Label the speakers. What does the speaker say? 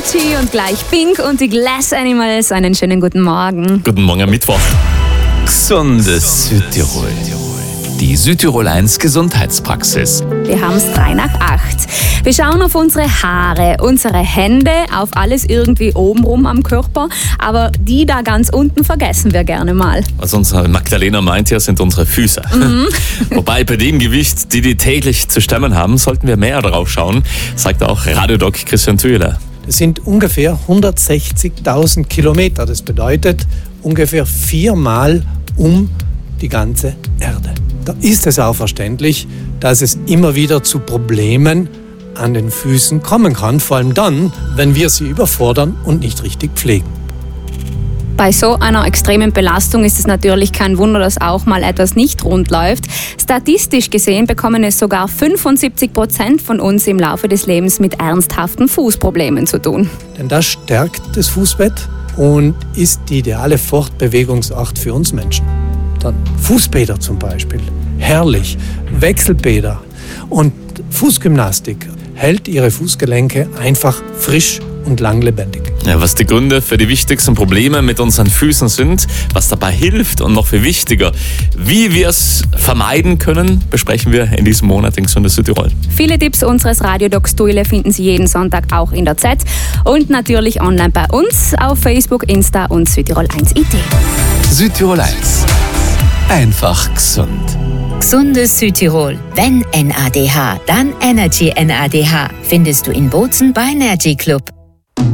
Speaker 1: Avicii und gleich Pink und die Glass Animals. Einen schönen guten Morgen.
Speaker 2: Guten Morgen am Mittwoch. Gesundes Südtirol. Die Südtirol 1 Gesundheitspraxis.
Speaker 1: Wir haben es 7:03. Wir schauen auf unsere Haare, unsere Hände, auf alles irgendwie obenrum am Körper. Aber die da ganz unten vergessen wir gerne mal.
Speaker 2: Was unsere Magdalena meint ja, sind unsere Füße. Wobei bei dem Gewicht, die täglich zu stemmen haben, sollten wir mehr darauf schauen, sagt auch Radiodoc Christian Thüler.
Speaker 3: Das sind ungefähr 160.000 Kilometer. Das bedeutet ungefähr 4-mal um die ganze Erde. Da ist es auch verständlich, dass es immer wieder zu Problemen an den Füßen kommen kann, vor allem dann, wenn wir sie überfordern und nicht richtig pflegen.
Speaker 1: Bei so einer extremen Belastung ist es natürlich kein Wunder, dass auch mal etwas nicht rund läuft. Statistisch gesehen bekommen es sogar 75% von uns im Laufe des Lebens mit ernsthaften Fußproblemen zu tun.
Speaker 3: Denn das stärkt das Fußbett und ist die ideale Fortbewegungsart für uns Menschen. Dann Fußbäder zum Beispiel, herrlich, Wechselbäder und Fußgymnastik hält ihre Fußgelenke einfach frisch und lang lebendig.
Speaker 2: Ja, was die Gründe für die wichtigsten Probleme mit unseren Füßen sind, was dabei hilft und noch viel wichtiger, wie wir es vermeiden können, besprechen wir in diesem Monat in Gesundes Südtirol.
Speaker 1: Viele Tipps unseres Radiodocs Tuile finden Sie jeden Sonntag auch in der Z und natürlich online bei uns auf Facebook, Insta und Südtirol 1 IT.
Speaker 2: Südtirol 1. Einfach gesund.
Speaker 4: Gesundes Südtirol. Wenn NADH, dann Energy NADH. Findest du in Bozen bei Energy Club.